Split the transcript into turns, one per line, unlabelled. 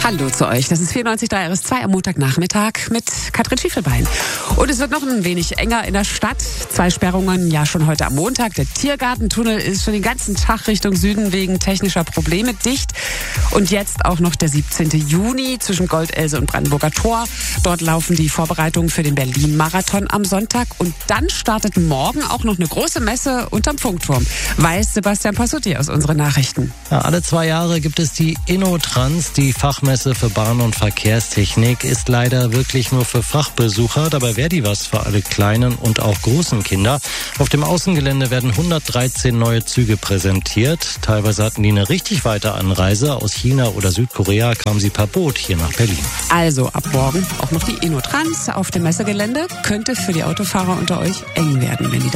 Hallo zu euch. Das ist 94.3 RS2 am Montagnachmittag mit Katrin Schiefelbein. Und es wird noch ein wenig enger in der Stadt. 2 Sperrungen ja schon heute am Montag. Der Tiergartentunnel ist schon den ganzen Tag Richtung Süden wegen technischer Probleme dicht. Und jetzt auch noch der 17. Juni zwischen Goldelse und Brandenburger Tor. Dort laufen die Vorbereitungen für den Berlin-Marathon am Sonntag. Und dann startet morgen auch noch eine große Messe unterm Funkturm. Weiß Sebastian Passutti aus unseren Nachrichten.
Ja, alle 2 Jahre gibt es die InnoTrans, die Fachmesse für Bahn- und Verkehrstechnik, ist leider wirklich nur für Fachbesucher. Dabei wäre die was für alle kleinen und auch großen Kinder. Auf dem Außengelände werden 113 neue Züge präsentiert. Teilweise hatten die eine richtig weite Anreise. Aus China oder Südkorea kamen sie per Boot hier nach Berlin.
Also ab morgen auch noch die InnoTrans auf dem Messegelände. Könnte für die Autofahrer unter euch eng werden, wenn die